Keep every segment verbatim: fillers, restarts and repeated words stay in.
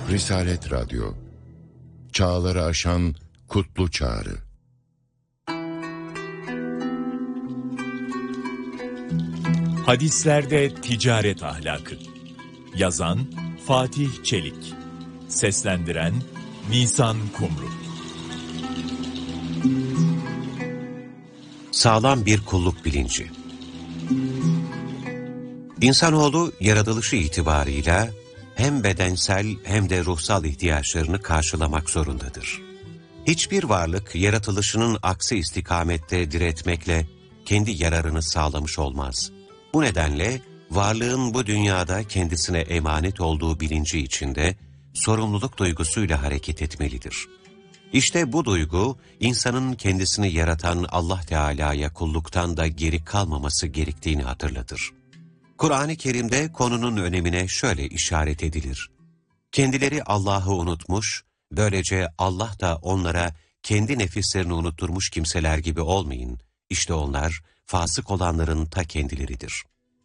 Risalet Radyo, çağları aşan kutlu çağrı. Hadislerde ticaret ahlakı. Yazan Fatih Çelik. Seslendiren Nisan Kumru. Sağlam bir kulluk bilinci. İnsanoğlu yaratılışı itibarıyla hem bedensel hem de ruhsal ihtiyaçlarını karşılamak zorundadır. Hiçbir varlık yaratılışının aksi istikamette diretmekle kendi yararını sağlamış olmaz. Bu nedenle varlığın bu dünyada kendisine emanet olduğu bilinci içinde sorumluluk duygusuyla hareket etmelidir. İşte bu duygu, insanın kendisini yaratan Allah Teala'ya kulluktan da geri kalmaması gerektiğini hatırlatır. Kur'an-ı Kerim'de konunun önemine şöyle işaret edilir. Kendileri Allah'ı unutmuş, böylece Allah da onlara kendi nefislerini unutturmuş kimseler gibi olmayın. İşte onlar fasık olanların ta kendileridir.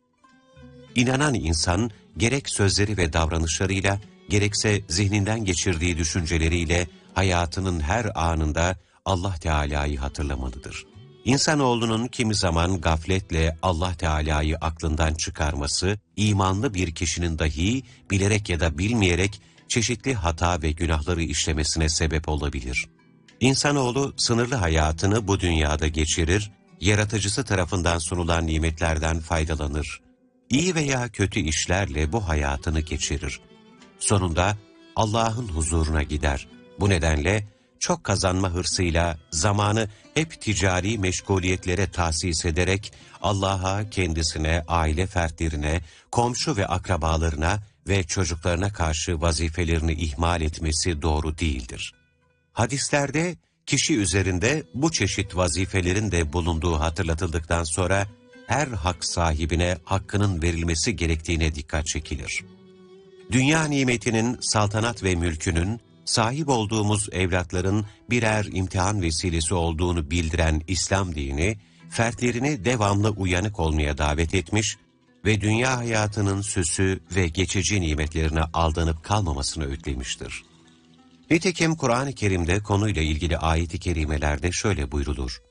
İnanan insan gerek sözleri ve davranışlarıyla, gerekse zihninden geçirdiği düşünceleriyle hayatının her anında Allah Teala'yı hatırlamalıdır. İnsanoğlunun kimi zaman gafletle Allah Teala'yı aklından çıkarması, imanlı bir kişinin dahi bilerek ya da bilmeyerek çeşitli hata ve günahları işlemesine sebep olabilir. İnsanoğlu sınırlı hayatını bu dünyada geçirir, yaratıcısı tarafından sunulan nimetlerden faydalanır. İyi veya kötü işlerle bu hayatını geçirir. Sonunda Allah'ın huzuruna gider. Bu nedenle çok kazanma hırsıyla zamanı hep ticari meşguliyetlere tahsis ederek Allah'a, kendisine, aile fertlerine, komşu ve akrabalarına ve çocuklarına karşı vazifelerini ihmal etmesi doğru değildir. Hadislerde kişi üzerinde bu çeşit vazifelerin de bulunduğu hatırlatıldıktan sonra her hak sahibine hakkının verilmesi gerektiğine dikkat çekilir. Dünya nimetinin, saltanat ve mülkünün, sahip olduğumuz evlatların birer imtihan vesilesi olduğunu bildiren İslam dini, fertlerini devamlı uyanık olmaya davet etmiş ve dünya hayatının süsü ve geçici nimetlerine aldanıp kalmamasını öğütlemiştir. Nitekim Kur'an-ı Kerim'de konuyla ilgili ayet-i kerimelerde şöyle buyrulur.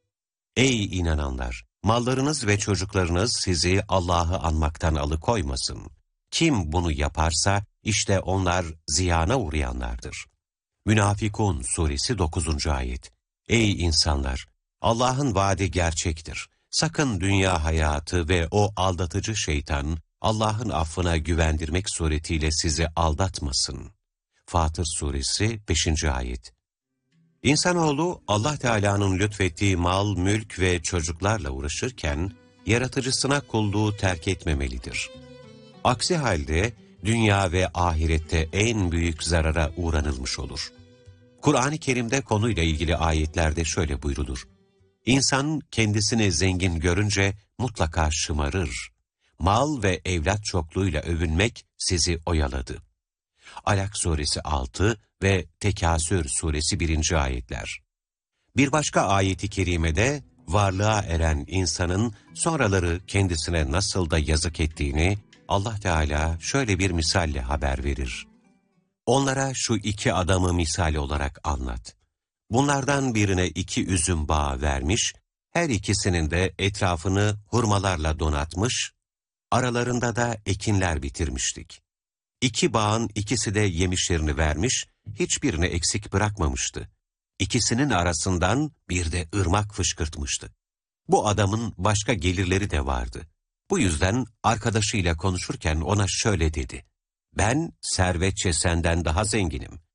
Ey inananlar! Mallarınız ve çocuklarınız sizi Allah'ı anmaktan alıkoymasın. Kim bunu yaparsa işte onlar ziyana uğrayanlardır. Münafikun suresi dokuzuncu ayet. Ey insanlar! Allah'ın vaadi gerçektir. Sakın dünya hayatı ve o aldatıcı şeytan Allah'ın affına güvendirmek suretiyle sizi aldatmasın. Fatır suresi beşinci ayet. İnsanoğlu Allah Teala'nın lütfettiği mal, mülk ve çocuklarla uğraşırken yaratıcısına kulluğu terk etmemelidir. Aksi halde dünya ve ahirette en büyük zarara uğranılmış olur. Kur'an-ı Kerim'de konuyla ilgili ayetlerde şöyle buyrulur. İnsan kendisini zengin görünce mutlaka şımarır. Mal ve evlat çokluğuyla övünmek sizi oyaladı. Alak suresi altı ve Tekasür suresi birinci ayetler. Bir başka ayeti kerimede varlığa eren insanın sonraları kendisine nasıl da yazık ettiğini Allah Teala şöyle bir misalle haber verir. Onlara şu iki adamı misal olarak anlat. Bunlardan birine iki üzüm bağı vermiş, her ikisinin de etrafını hurmalarla donatmış, aralarında da ekinler bitirmiştik. İki bağın ikisi de yemişlerini vermiş, hiçbirini eksik bırakmamıştı. İkisinin arasından bir de ırmak fışkırtmıştı. Bu adamın başka gelirleri de vardı. Bu yüzden arkadaşıyla konuşurken ona şöyle dedi. Ben servetçe senden daha zenginim.